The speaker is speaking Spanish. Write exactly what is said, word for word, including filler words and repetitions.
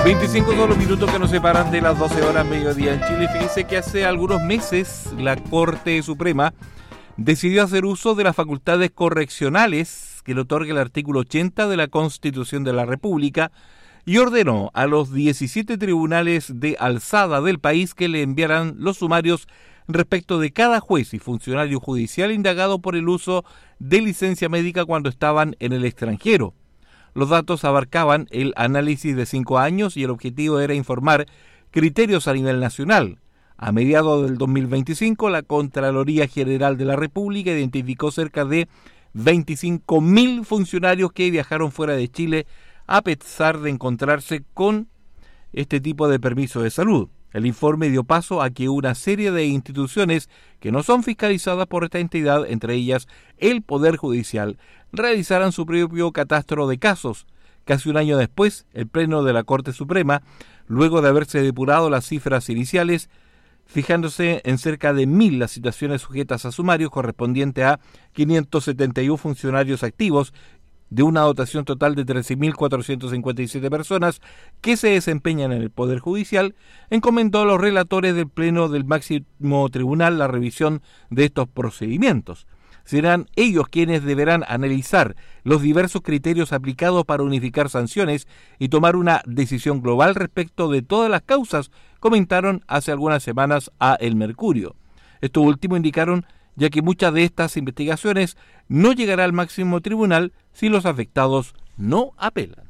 veinticinco son los minutos que nos separan de las doce horas mediodía en Chile. Fíjense que hace algunos meses la Corte Suprema decidió hacer uso de las facultades correccionales que le otorga el artículo ochenta de la Constitución de la República y ordenó a los diecisiete tribunales de alzada del país que le enviaran los sumarios respecto de cada juez y funcionario judicial indagado por el uso de licencia médica cuando estaban en el extranjero. Los datos abarcaban el análisis de cinco años y el objetivo era informar criterios a nivel nacional. A mediados del dos mil veinticinco, la Contraloría General de la República identificó cerca de veinticinco mil funcionarios que viajaron fuera de Chile a pesar de encontrarse con este tipo de permiso de salud. El informe dio paso a que una serie de instituciones que no son fiscalizadas por esta entidad, entre ellas el Poder Judicial, realizaran su propio catastro de casos. Casi un año después, el Pleno de la Corte Suprema, luego de haberse depurado las cifras iniciales, fijándose en cerca de mil las situaciones sujetas a sumarios correspondiente a quinientos setenta y uno funcionarios activos, de una dotación total de trece mil cuatrocientas cincuenta y siete personas que se desempeñan en el Poder Judicial, encomendó a los relatores del Pleno del máximo tribunal la revisión de estos procedimientos. Serán ellos quienes deberán analizar los diversos criterios aplicados para unificar sanciones y tomar una decisión global respecto de todas las causas, comentaron hace algunas semanas a El Mercurio. Esto último indicaron ya que muchas de estas investigaciones no llegarán al máximo tribunal si los afectados no apelan.